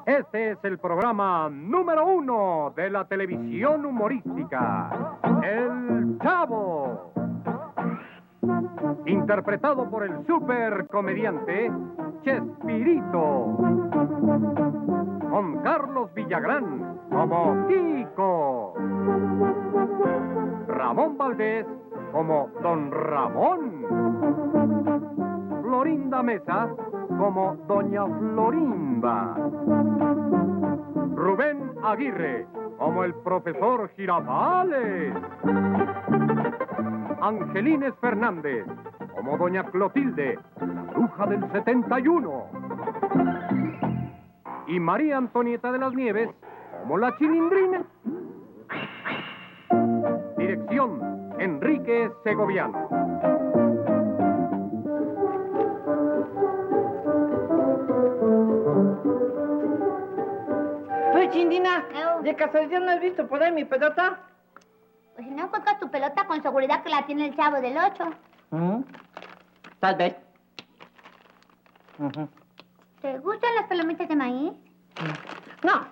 Este es el programa número 1 de la televisión humorística, El Chavo. Interpretado por el supercomediante Chespirito. Con Carlos Villagrán como Kiko. Ramón Valdés como Don Ramón. Florinda Mesa como Doña Florinda. Rubén Aguirre como el profesor Girafales. Angelines Fernández como Doña Clotilde, la bruja del 71. Y María Antonieta de las Nieves como la Chilindrina. Dirección, Enrique Segoviano. Oye, Chindina, ¿de casualidad no has visto por ahí mi pelota? Pues si no encuentras tu pelota, con seguridad que la tiene el Chavo del 8. Tal vez. ¿Te gustan las palomitas de maíz? No.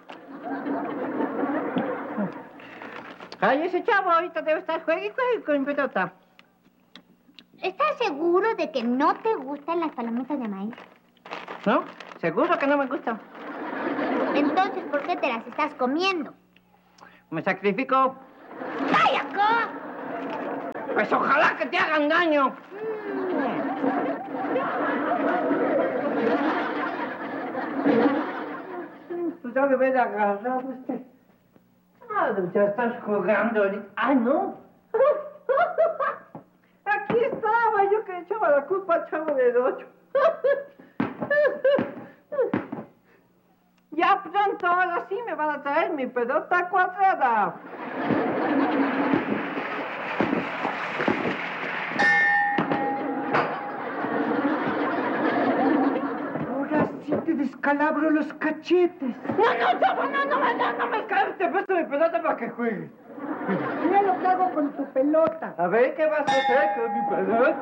Ay, ese Chavo ahorita debe estar juegue y juegue con mi pelota. ¿Estás seguro de que no te gustan las palomitas de maíz? ¿No? Seguro que no me gusta. Entonces, ¿por qué te las estás comiendo? Me sacrifico. ¡Ay, acá! Pues ojalá que te hagan daño. Pues ya debe de agarrado este. Ah, ya estás jugando ahorita. ¡Ah, no! Aquí estaba, yo que le echaba la culpa al Chavo del 8. Ya pronto, ahora sí me van a traer mi pelota cuadrada. Ahora sí te descalabro los cachetes. No, Chavo, no me escalabres. Te presto mi pelota para que juegues. Mira lo que hago con tu pelota. A ver, ¿qué vas a hacer con mi pelota?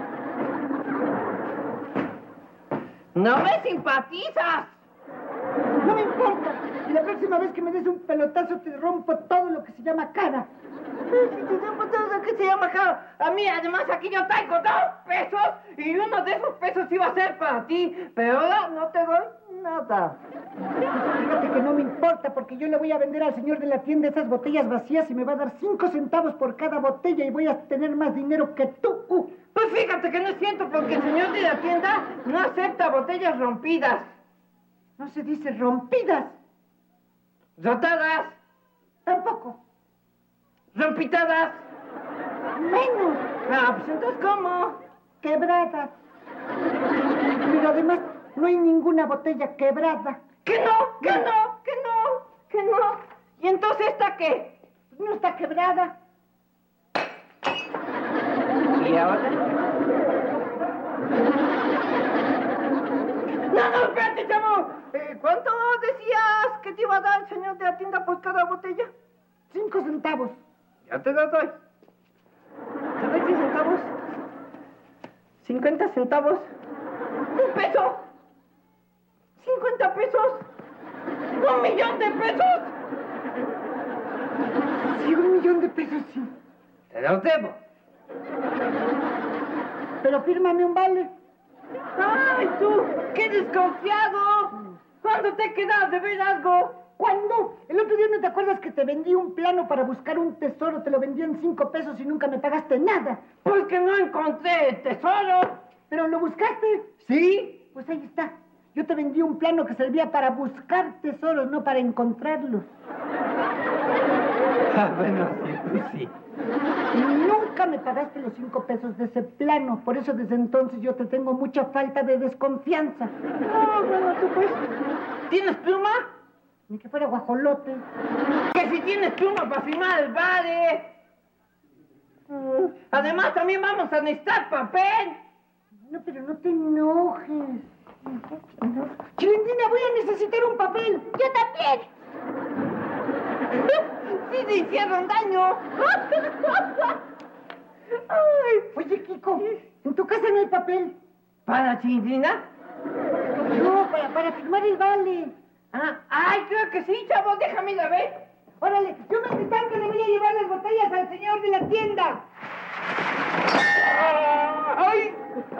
¡No me simpatizas! No me importa. Y la próxima vez que me des un pelotazo te rompo todo lo que se llama cara. ¿Qué se llama cara? A mí, además, aquí yo traigo 2 pesos y uno de esos pesos iba a ser para ti, pero ahora no te doy nada. Fíjate que no me importa porque yo le voy a vender al señor de la tienda esas botellas vacías y me va a dar 5 centavos por cada botella y voy a tener más dinero que tú. Pues fíjate que no es cierto porque el señor de la tienda no acepta botellas rompidas. No se dice rompidas. ¿Rotadas? Tampoco. ¿Rompitadas? Menos. Ah, pues entonces, ¿cómo? Quebradas. Pero además no hay ninguna botella quebrada. ¿Que no? ¿Y entonces esta qué? No está quebrada. ¿Y ahora? No, espérate, Chavo. ¿Cuánto decías que te iba a dar el señor de la tienda por cada botella? 5 centavos. Ya te lo doy. ¿Te doy 10 centavos? ¿50 centavos? ¡1 peso! ¿50 pesos? ¡1 millón de pesos! Sí, 1 millón de pesos, sí. Te los debo. Pero fírmame un vale. ¡Ay, tú! ¡Qué desconfiado! ¿Cuándo te quedas de ver algo? ¿Cuándo? El otro día no te acuerdas que te vendí un plano para buscar un tesoro, te lo vendí en 5 pesos y nunca me pagaste nada. Pues que no encontré el tesoro. ¿Pero lo buscaste? ¿Sí? Pues ahí está. Yo te vendí un plano que servía para buscar tesoros, no para encontrarlos. Ah, bueno, sí, pues sí. Y nunca me pagaste los 5 pesos de ese plano. Por eso desde entonces yo te tengo mucha falta de desconfianza. Ah, bueno, tú pues. ¿Tienes pluma? Ni que fuera guajolote. Que si tienes pluma para firmar el vale. Además, también vamos a necesitar papel. No, pero no te enojes. Chilindrina, voy a necesitar un papel. ¡Yo también! ¡Sí te hicieron daño! Ay. Oye, Kiko, en tu casa no hay papel. ¿Para Chilindrina? No, para firmar el vale. Ay, creo que sí, chavo, déjame la ver. Órale, yo me gritan que le voy a llevar las botellas al señor de la tienda. ¡Ay!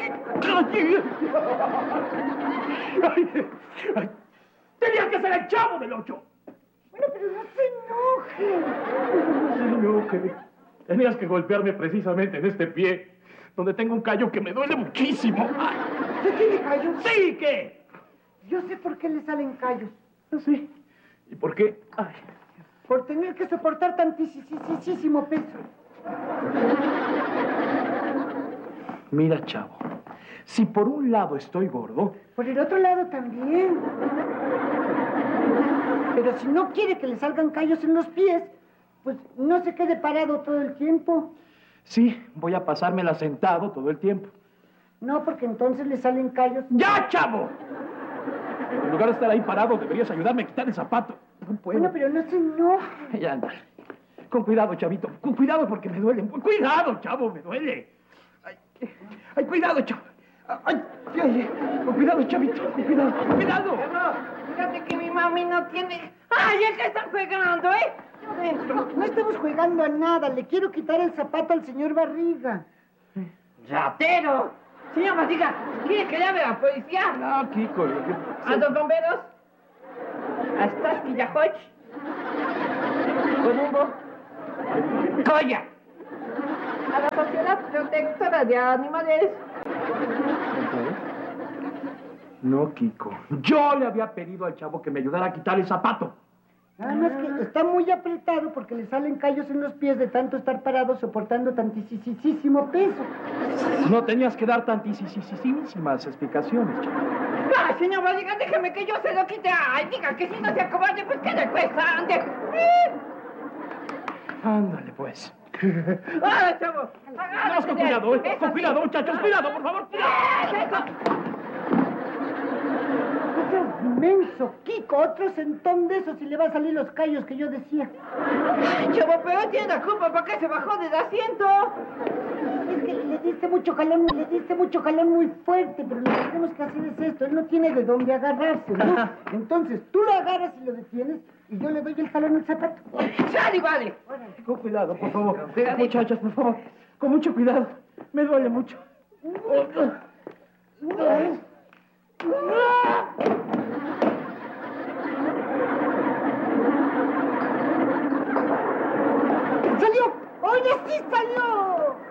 ¡Ay! ¡Ay! ¡Tenías que ser el Chavo del Ocho! Bueno, pero no se enoje. No, que tenías que golpearme precisamente en este pie, donde tengo un callo que me duele muchísimo. ¿Usted tiene callos? ¿Sí qué? Yo sé por qué le salen callos. ¿Sí? ¿Y por qué? Ay. Por tener que soportar tantísimo peso. Mira, Chavo, si por un lado estoy gordo... Por el otro lado también. Pero si no quiere que le salgan callos en los pies, pues no se quede parado todo el tiempo. Sí, voy a pasármela sentado todo el tiempo. No, porque entonces le salen callos. ¡Ya, Chavo! En lugar de estar ahí parado, deberías ayudarme a quitar el zapato. No puedo. Bueno, pero no se enoje. Ya anda. Con cuidado, Chavito. Con cuidado porque me duele. Cuidado, Chavo, me duele. Ay, cuidado, Chavo. Ay, con cuidado, Chavito. Con cuidado. ¡Cuidado! Chavo, fíjate que mi mami no tiene... ¡Ay, es que están jugando, eh! No estamos jugando a nada. Le quiero quitar el zapato al señor Barriga. ¡Ratero! Señor Barriga, ¿quiere que llame a la policía? No, Kiko. ¿A los bomberos? ¿A Starsky y a Hodge? ¿Columbo? ¡Coya! ¿A la Sociedad Protectora de Animales? No, Kiko. Yo le había pedido al Chavo que me ayudara a quitar el zapato. Nada más que está muy apretado porque le salen callos en los pies de tanto estar parado soportando tantísimo peso. No tenías que dar tantísimas explicaciones, Chavo. ¡Ay, señor Barriga, déjeme que yo se lo quite! ¡Ay, diga que si no se acobarde, pues ¿qué le cuesta? ¡Ande! Ándale, pues. ¡Ah, chavo! Vamos con cuidado, ¿eh? Con cuidado, muchachos. Cuidado, por favor. Inmenso, Kiko, otro centón de esos y le va a salir los callos que yo decía. Chavo, pero tiene la culpa, ¿para qué se bajó del asiento? Es que le diste mucho jalón muy fuerte, pero lo que tenemos que hacer es esto. Él no tiene de dónde agarrarse, ¿no? Entonces, tú lo agarras y lo detienes y yo le doy el jalón al zapato. ¡Sale, vale! Con cuidado, por favor. Muchachos, por favor. Con mucho cuidado. Me duele mucho. ¡Salió! ¡Oye, sí salió!